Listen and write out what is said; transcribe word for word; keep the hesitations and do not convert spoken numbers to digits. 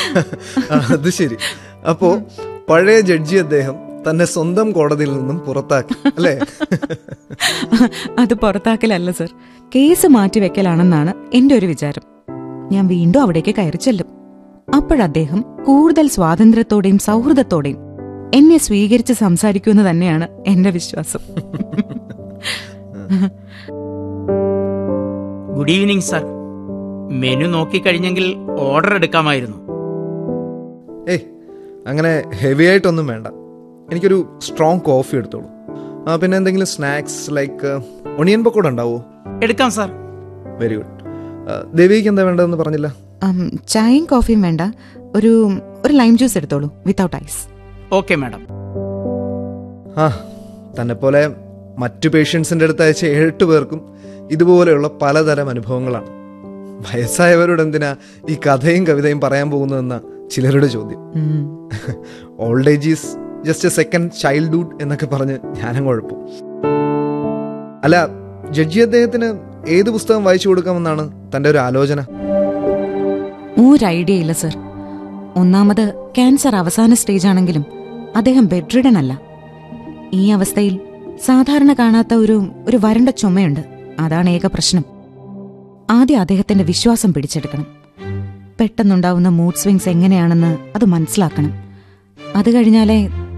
അത് ശരി. അപ്പോ പഴയ ജഡ്ജി അദ്ദേഹം തന്നെ സ്വന്തം കോടതിയിൽ നിന്നും പുറത്താക്കി അല്ലേ? അത് പുറത്താക്കലല്ല സർ, കേസ് മാറ്റിവെക്കലാണെന്നാണ് എന്റെ ഒരു വിചാരം. ഞാൻ വീണ്ടും അവിടേക്ക് കയറി ചെല്ലും. അപ്പോഴദ്ദേഹം കൂടുതൽ സ്വാതന്ത്ര്യത്തോടെയും സൗഹൃദത്തോടെയും എന്നെ സ്വീകരിച്ച് സംസാരിക്കുമെന്ന് തന്നെയാണ് എന്റെ വിശ്വാസം. Good evening sir. Menu നോക്കിക്കഴിഞ്ഞെങ്കിൽ order എടുക്കാമായിരുന്നു. ഏയ് അങ്ങനെ ഹെവി ആയിട്ടൊന്നും വേണ്ട. എനിക്കൊരു സ്ട്രോങ് കോഫി എടുത്തോളൂ. ആ പിന്നെ എന്തെങ്കിലും സ്നാക്സ് ലൈക്ക് ഒണിയൻ പക്കോട ഉണ്ടാവോ? എടുക്കാം സാർ. Very good. ദേവിക്ക് എന്താ വേണ്ടതെന്ന് പറഞ്ഞില്ല? ചായയും കോഫിയും വേണ്ട, ഒരു ഒരു ലൈം ജ്യൂസ് എടുത്തോളൂ വിത്തൗട്ട് ഐസ്. Okay madam. ആ തന്നെ പോലെ മറ്റു പേഷ്യൻസിൻ്റെ അടുത്ത് അയച്ച ഏഴെട്ട് പേർക്കും ഇതുപോലെയുള്ള പലതരം അനുഭവങ്ങളാണ്. വയസ്സായവരോട് എന്തിനാ ഈ കഥയും കവിതയും പറയാൻ പോകുന്നതെന്ന ചിലരുടെ ചോദ്യം. Old age is just A second childhood എന്നൊക്കെ പറഞ്ഞ് ഞാനും കുഴപ്പം. അല്ല, ജഡ്ജി അദ്ദേഹത്തിന് ഏത് പുസ്തകം വായിച്ചു കൊടുക്കാമെന്നാണ് തൻ്റെ ഒരു ആലോചന? ഒരു ഐഡിയ ഇല്ല സർ. ഒന്നാമത് ക്യാൻസർ അവസാന സ്റ്റേജ് ആണെങ്കിലും അദ്ദേഹം ബെഡ്രിഡൻ അല്ല. ഈ അവസ്ഥയിൽ സാധാരണ കാണാത്ത ഒരു ഒരു വരണ്ട ചുമയുണ്ട്. അതാണ് ഏക പ്രശ്നം. ആദ്യം അദ്ദേഹത്തിന്റെ വിശ്വാസം പിടിച്ചെടുക്കണം. പെട്ടെന്നുണ്ടാവുന്ന മൂഡ് സ്വിങ്സ് എങ്ങനെയാണെന്ന് അത് മനസ്സിലാക്കണം. അത് കഴിഞ്ഞാലേ